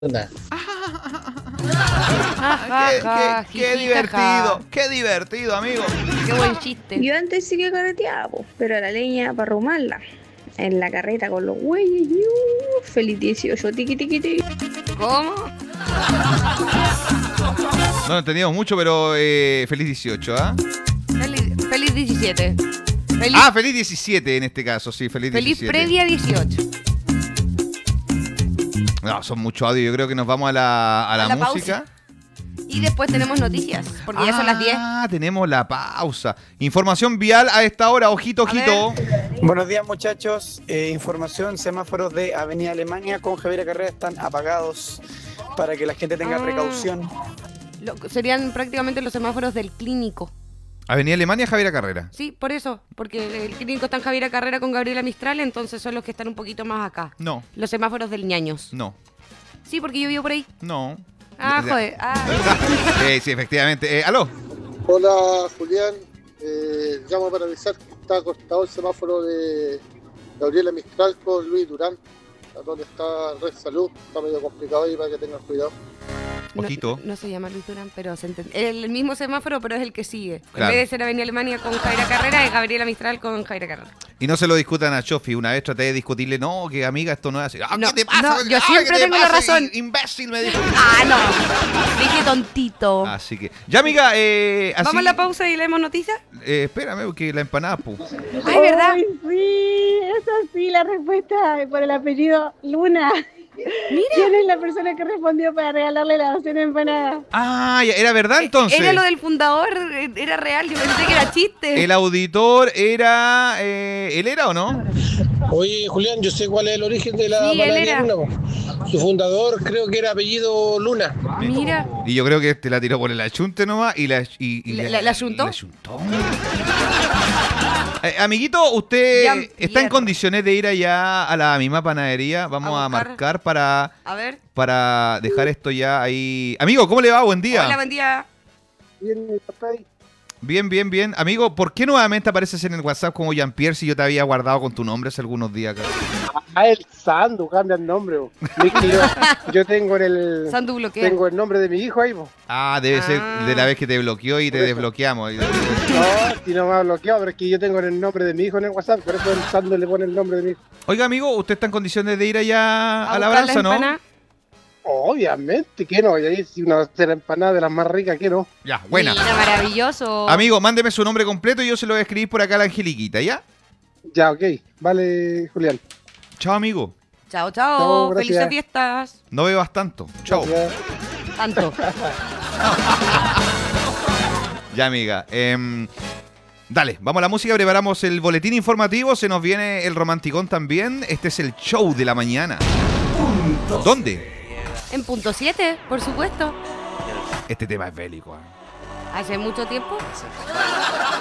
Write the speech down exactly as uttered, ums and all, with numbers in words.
Una. qué, qué, qué divertido, qué divertido, amigo. Qué buen chiste. Yo antes sí que carreteaba, po, pero la leña para arrumarla. En la carreta con los güeyes. y, uh, Feliz dieciocho, tiqui tiqui tiqui. ¿Cómo? No lo entendíamos mucho, pero eh, feliz dieciocho, ¿ah? ¿eh? Feliz, feliz diecisiete. Feliz, Ah, feliz diecisiete en este caso, sí, feliz feliz diecisiete. previa dieciocho. No, son mucho audio. Yo creo que nos vamos a la, a la, A la música. Y después tenemos noticias, porque ya son las diez. Ah, tenemos la pausa. Información vial a esta hora. Ojito, A ojito. Buenos días, muchachos. Eh, información, semáforos de Avenida Alemania con Javier Carrera están apagados para que la gente tenga Ah. precaución. Lo- serían prácticamente los semáforos del clínico. Avenida Alemania, Javier Carrera. Sí, por eso, porque el clínico está en Javiera Carrera con Gabriela Mistral, entonces son los que están un poquito más acá. No, Los semáforos del ñaños. no, Sí, porque yo vivo por ahí. no. Ah, joder. Ah, Eh, sí, efectivamente. Eh, ¿Aló? Hola Julián, eh, llamo para avisar que está cortado el semáforo de Gabriela Mistral con Luis Durán, a donde está Red Salud, está medio complicado ahí para que tengan cuidado. no, Ojito. no se llama Luis Durán, pero se entiende. El mismo semáforo, pero es el que sigue. Claro. En vez de ser Avenida Alemania con Javiera Carrera, es Gabriela Mistral con Javiera Carrera. Y no se lo discutan a Chofi. Una vez traté de discutirle, no, que amiga, esto no es así. Ah, No, ¿qué te pasa? no, yo Ah, siempre ¿qué te tengo la pasa? razón. I- Imbécil, me dijo. Ah, no. Dije tontito. Así que, ya amiga, eh, así, Vamos a la pausa y leemos noticias. eh, espérame, que la empanada, pu. Ay, ¿verdad? Ay, sí, esa sí, la respuesta por el apellido Luna. Mira. ¿Quién es la persona que respondió para regalarle la docena de empanadas? Ah, ya, ¿era verdad entonces? Era lo del fundador, eh, era real, yo pensé que era chiste. El auditor era... Eh, ¿Él era o no? Oye Julián, yo sé cuál es el origen de la Sí, él panadería era. Luna, po. Su fundador creo que era apellido Luna. Mira. Y yo creo que este la tiró por el achunte nomás y la... Y, y ¿La- la- la achuntó? la achuntó. Eh, amiguito, ¿usted Jean-Pierre. está en condiciones de ir allá a la misma panadería? Vamos A a, buscar. marcar para, A ver. para dejar esto ya ahí. Amigo, ¿cómo le va? Buen día. Hola, buen día. Bien, papá. Bien, bien, bien. Amigo, ¿por qué nuevamente apareces en el WhatsApp como Jean-Pierre si yo te había guardado con tu nombre hace algunos días acá? Ah, el Sandu, cambia el nombre. Po. Es que yo, yo tengo en el Sandu bloquea. tengo el nombre de mi hijo ahí, po. Ah, debe ser Ah. de la vez que te bloqueó y te Por eso. desbloqueamos. No, si no me ha bloqueado, pero es que yo tengo el nombre de mi hijo en el WhatsApp, por eso el Sandu le pone el nombre de mi hijo. Oiga, amigo, ¿usted está en condiciones de ir allá a, la buscar branza, no? empanada. Obviamente que no, y ahí si una cera empanada de las más ricas que no. Ya, buena. Mira, maravilloso. Amigo, mándeme su nombre completo y yo se lo voy a escribir por acá a la Angeliquita, ¿ya? Ya, ok, vale, Julián. Chao, amigo. Chao, chao. Chao, gracias. Felices fiestas. No bebas tanto. Chao. Gracias. Tanto. Ya, amiga. em, dale, vamos a la música, preparamos el boletín informativo, se nos viene el romanticón también. Este es el show de la mañana. ¿Dónde? En punto siete, por supuesto. Este tema es bélico. ¿eh? Hace mucho tiempo.